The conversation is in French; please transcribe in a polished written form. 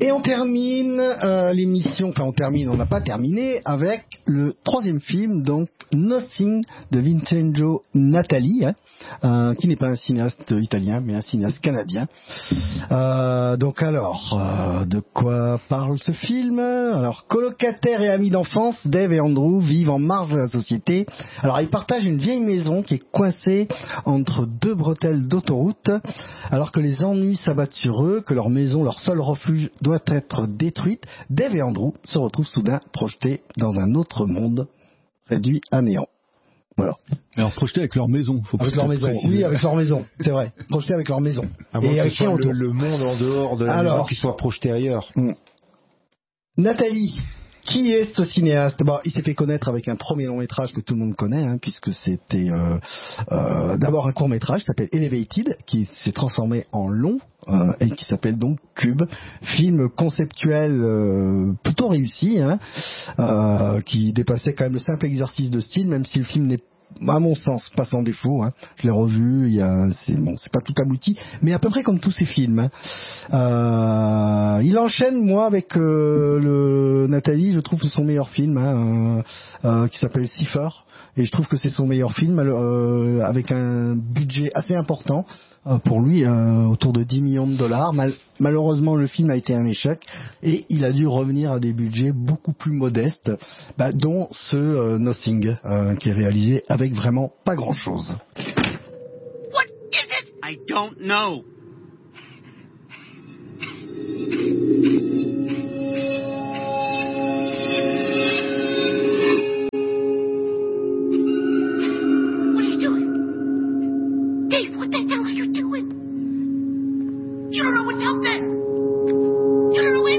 Et on termine l'émission, enfin on n'a pas terminé avec le troisième film, donc Nothing de Vincenzo Natali, qui n'est pas un cinéaste italien, mais un cinéaste canadien. Donc alors, de quoi parle ce film? Alors, colocataires et amis d'enfance, Dave et Andrew vivent en marge de la société. Alors, ils partagent une vieille maison qui est coincée entre deux bretelles d'autoroute, alors que les ennuis s'abattent sur eux, que leur maison, leur seul refuge, doit être détruite. Dave et Andrew se retrouvent soudain projetés dans un autre monde, réduit à néant. Voilà. Alors projetés avec leur maison, faut avec leur maison, oui, avec leur maison, c'est vrai. Projetés avec leur maison. Et avec le monde en dehors de la maison qui soit projeté ailleurs. Nathalie, qui est ce cinéaste? Bon, il s'est fait connaître avec un premier long métrage que tout le monde connaît, puisque c'était d'abord un court métrage qui s'appelle Elevated, qui s'est transformé en long et qui s'appelle donc Cube, film conceptuel plutôt réussi, qui dépassait quand même le simple exercice de style, même si le film n'est à mon sens pas sans défaut. Je l'ai revu, c'est pas tout abouti, mais à peu près comme tous ces films. Il enchaîne, moi, avec le Nathalie, je trouve que c'est son meilleur film, qui s'appelle Cipher, et je trouve que c'est son meilleur film, avec un budget assez important pour lui, autour de 10 millions de dollars. Malheureusement, le film a été un échec et il a dû revenir à des budgets beaucoup plus modestes, dont ce Nothing, qui est réalisé avec vraiment pas grand-chose. What is it? I don't know.